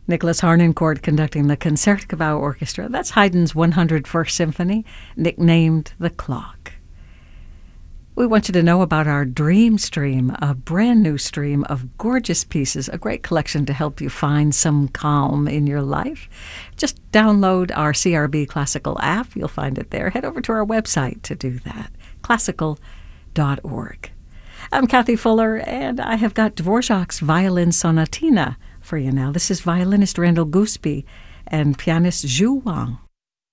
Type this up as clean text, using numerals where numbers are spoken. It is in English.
Nicholas Harnoncourt conducting the Concertgebouw Orchestra. That's Haydn's 101st Symphony, nicknamed The Clock. We want you to know about our Dream Stream, a brand new stream of gorgeous pieces, a great collection to help you find some calm in your life. Just download our CRB Classical app. You'll find it there. Head over to our website to do that, classical.org. I'm Kathy Fuller, and I have got Dvorak's Violin Sonatina for you now. This is violinist Randall Gooseby and pianist Zhu Wang.